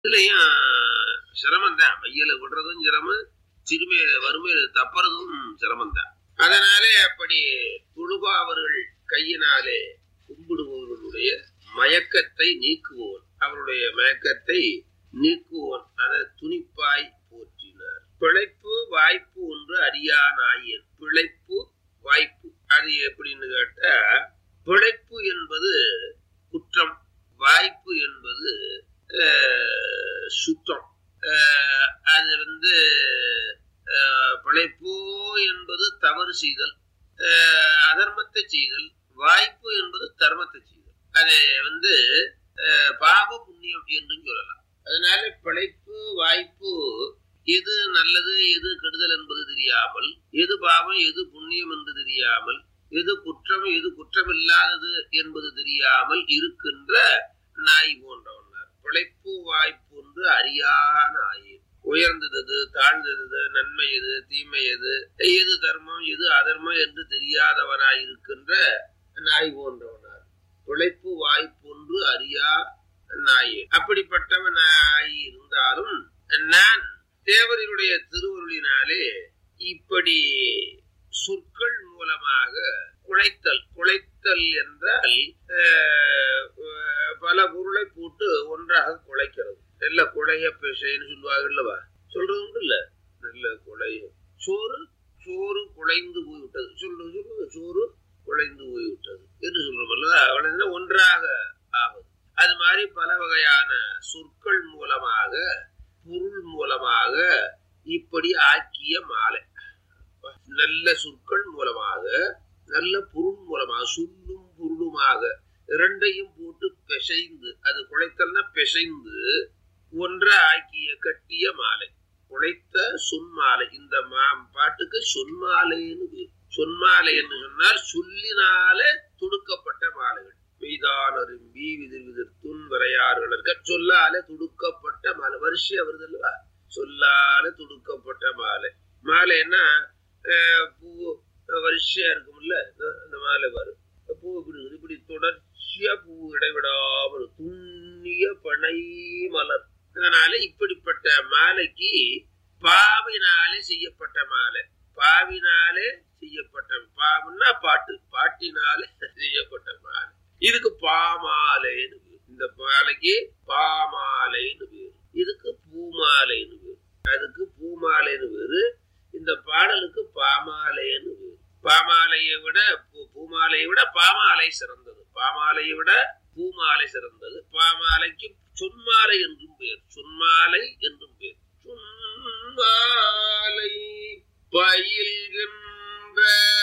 இதுலயும் சிரமம் தான். மையல விடுறதும் சிரமம், சிறுமையை வறுமையில தப்புறதும் சிரமம் தான். அதனாலே அப்படி தொழுபாவர்கள் கையினாலே கும்பிடுபவர்களுடைய மயக்கத்தை நீக்குவோன், அவருடைய மயக்கத்தை நீக்குவோன். அதை துணிப்பாய் போற்றினார். பிழைப்பு வாய்ப்பு ஒன்று அறியானாயின். பிழைப்பு வாய்ப்பு அது எப்படின்னு கேட்டா, பிழைப்பு என்பது குற்றம், வாய்ப்பு என்பது சுத்தம். அது பிழைப்பு என்பது தவறு செய்தல், அதர்மத்தை செய்தல். வாய்ப்பு என்பது தர்மத்தை செய்தல். அது பாப புண்ணியம் என்றும் சொல்லலாம். அதனால பிழைப்பு வாய்ப்பு, எது நல்லது எது கெடுதல் என்பது தெரியாமல், எது பாவம் எது புண்ணியம் என்று தெரியாமல், எது குற்றம் எது குற்றமில்லாதது என்பது தெரியாமல் இருக்கின்ற நாய் போன்றவனார். பிழைப்பு வாய்ப்பு ஒன்று அறியா நாயே. உயர்ந்தது தாழ்ந்தது, நன்மை எது தீமை எது, எது தர்மம் எது அதர்மம் என்று தெரியாதவனாய் இருக்கின்ற நாய் போன்றவனார். பிழைப்பு வாய்ப்பு ஒன்று அறியா நாயே. அப்படிப்பட்டவனாய் இருந்தாலும் நான் தேவர்களுடைய திருவருளினாலே இப்படி சொற்கள் மூலமாக குழைத்தல். குழைத்தல் என்றால் பல பொருளை போட்டு ஒன்றாக குழைக்கிறது. நல்ல குழைய பேசைன்னு சொல்லுவாங்கல்லவா, சொல்றது உண்டு இல்ல. நல்ல குழைய சோறு, சோறு குழைந்து போய்விட்டது சொல்றது, சோறு குழைந்து போய்விட்டது என்று சொல்றோம்ல, ஒன்றாக ஆகுது. அது மாதிரி பல வகையான சொற்கள் மூலமாக பொருள் மூலமாக இப்படி ஆக்கிய மாலை. நல்ல சொற்கள் மூலமாக நல்ல பொருள் மூலமாக சொல்லும் பொருளுமாக இரண்டையும் போட்டு பிசைந்து, அது குழைத்தல்னா பிசைந்து ஒன்ற ஆக்கிய கட்டிய மாலை, குழைத்த சொன்மாலை. இந்த பாட்டுக்கு சொன்மாலைன்னு, சொன்மாலை என்று சொன்னால் சொல்லினாலே துடுக்கப்பட்ட மாலைகள். மெய்தானரும்பி விதிர் விதிர் துன் வரையாறுகள் இருக்க சொல்லாலே துடுக்கப்பட்ட மாலை. வரிசையா வருது அல்லவா, சொல்லாலே துடுக்கப்பட்ட மாலை. மாலைன்னா பூ வரிசையா இருக்கும்ல, அந்த மாலை வரும். பூ இப்படி தொடர்ச்சியா பூ இடைவிடாமல் துண்ணிய பனை மலர். அதனால இப்படிப்பட்ட மாலைக்கு பாவினாலே செய்யப்பட்ட மாலை. பாவினாலே செய்யப்பட்ட, பாவம்னா பாட்டு, பாட்டினாலே செய்யப்பட்ட மாலை. இதுக்கு பாமாலைன்னு பேரு. இந்த மாலைக்கு பாமாலைன்னு பேரு, இதுக்கு பூமாலைன்னு பேரு. அதுக்கு பூமாலைன்னு பேரு, இந்த பாடலுக்கு பாமாலைன்னு பேரு. பாமாலையை விட பூமாலையை விட பாமாலை சிறந்தது. பாமாலையை விட பூமாலை சிறந்தது. பாமாலைக்கு சொன்மாலை என்றும் பேர், சொன்மாலை என்றும் பேர். சொன்மாலை பயில்கின்ற